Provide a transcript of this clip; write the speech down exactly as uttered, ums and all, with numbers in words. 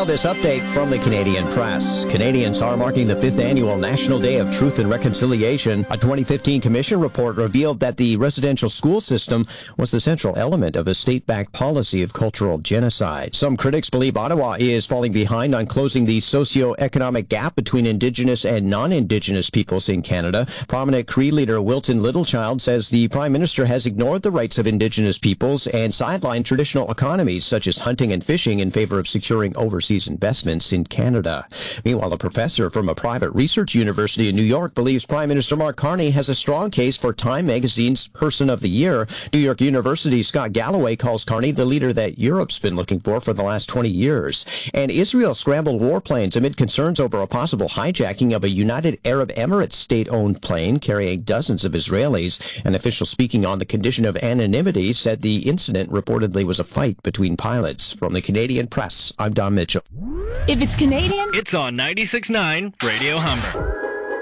Now this update from the Canadian Press. Canadians are marking the fifth annual National Day of Truth and Reconciliation. A twenty fifteen commission report revealed that the residential school system was the central element of a state-backed policy of cultural genocide. Some critics believe Ottawa is falling behind on closing the socio-economic gap between Indigenous and non-Indigenous peoples in Canada. Prominent Cree leader Wilton Littlechild says the Prime Minister has ignored the rights of Indigenous peoples and sidelined traditional economies such as hunting and fishing in favor of securing overseas investments in Canada. Meanwhile, a professor from a private research university in New York believes Prime Minister Mark Carney has a strong case for Time magazine's Person of the Year. New York University's Scott Galloway calls Carney the leader that Europe's been looking for for the last twenty years. And Israel scrambled warplanes amid concerns over a possible hijacking of a United Arab Emirates state-owned plane carrying dozens of Israelis. An official speaking on the condition of anonymity said the incident reportedly was a fight between pilots. From the Canadian Press, I'm Don Mitchell. If it's Canadian, it's on ninety-six point nine Radio Humber.